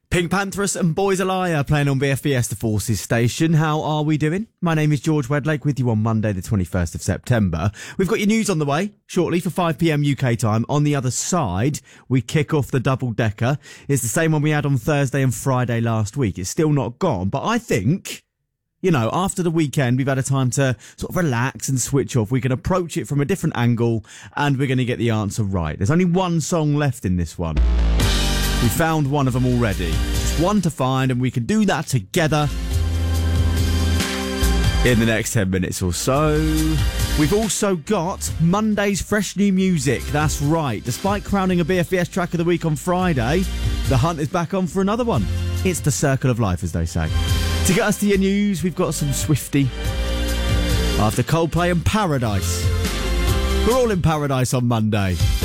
Pink Panthers and Boys a Liar playing on BFBS, the Forces station. How are we doing? My name is George Wedlake with you on Monday the 21st of September. We've got your news on the way shortly for 5pm UK time. On the other side, we kick off the double-decker. It's the same one we had on Thursday and Friday last week. It's still not gone, but I think, you know, after the weekend, we've had a time to sort of relax and switch off. We can approach it from a different angle and we're going to get the answer right. There's only one song left in this one. We found one of them already. Just one to find, and we can do that together in the next 10 minutes or so. We've also got Monday's fresh new music. That's right. Despite crowning a BFBS track of the week on Friday, the hunt is back on for another one. It's the circle of life, as they say. To get us to your news, we've got some Swifty. After Coldplay and Paradise. We're all in paradise on Monday.